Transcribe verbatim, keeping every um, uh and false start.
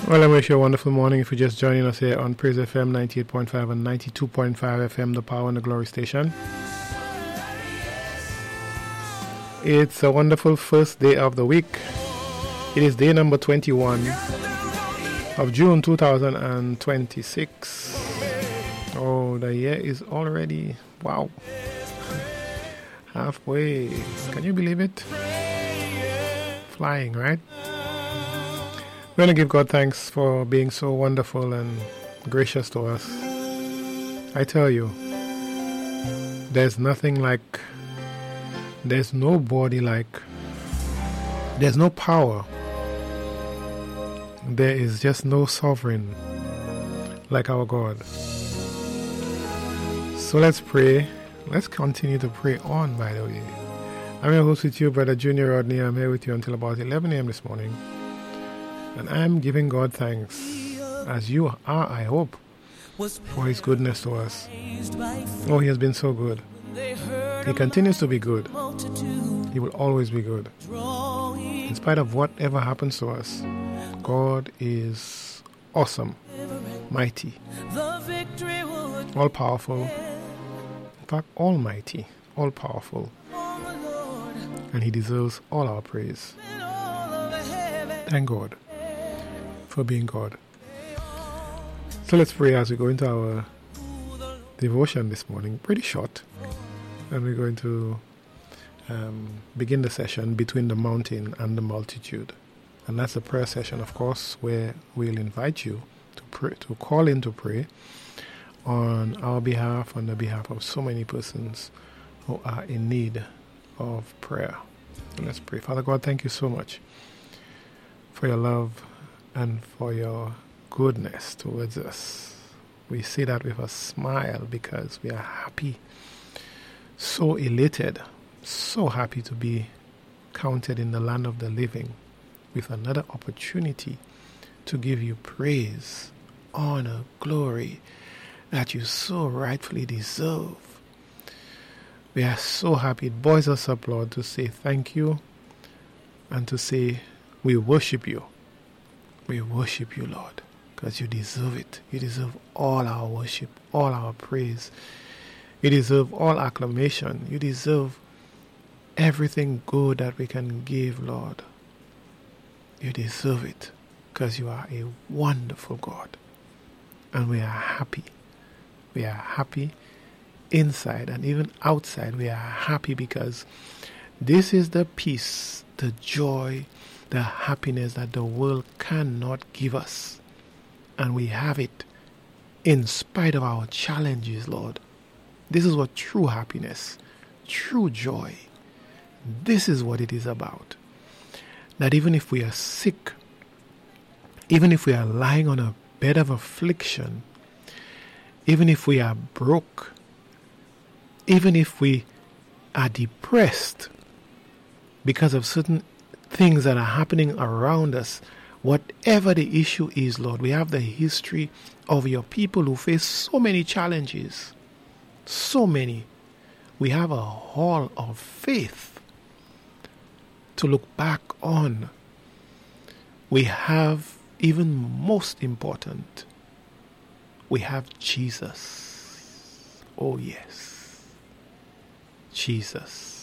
Well, I wish you a wonderful morning if you're just joining us here on Praise F M ninety-eight point five and ninety-two point five F M, the Power and the Glory station. It's a wonderful first day of the week. It is day number twenty-one of June two thousand twenty-six. Oh, the year is already, wow, halfway. Can you believe it? Flying, right? We're going to give God thanks for being so wonderful and gracious to us. I tell you, there's nothing like, there's nobody like, there's no power, there is just no sovereign like our God. So let's pray. Let's continue to pray on, by the way. I'm your host with you, Brother Junior Rodney. I'm here with you until about eleven a.m. this morning. And I'm giving God thanks, as you are, I hope, for His goodness to us. Oh, He has been so good. He continues to be good. He will always be good. In spite of whatever happens to us, God is awesome, mighty, all-powerful, in fact, almighty, all-powerful. And He deserves all our praise. Thank God for being God. So let's pray as we go into our devotion this morning. Pretty short. And we're going to um, begin the session between the mountain and the multitude. And that's a prayer session, of course, where we'll invite you to pray, to call in to pray on our behalf, on the behalf of so many persons who are in need of prayer. So let's pray. Father God, thank you so much for your love and for your goodness towards us. We say that with a smile because we are happy, so elated, so happy to be counted in the land of the living with another opportunity to give you praise, honor, glory that you so rightfully deserve. We are so happy. It buoys us up, Lord, to say thank you and to say we worship you. We worship you, Lord, because you deserve it. You deserve all our worship, all our praise. You deserve all acclamation. You deserve everything good that we can give, Lord. You deserve it because you are a wonderful God. And we are happy. We are happy inside and even outside. We are happy because this is the peace, the joy, the happiness that the world cannot give us. And we have it in spite of our challenges, Lord. This is what true happiness, true joy, this is what it is about. That even if we are sick, even if we are lying on a bed of affliction, even if we are broke, even if we are depressed because of certain things that are happening around us, whatever the issue is, Lord, we have the history of your people who face so many challenges, so many. We have a hall of faith to look back on. We have, even most important, we have Jesus. Oh yes, Jesus.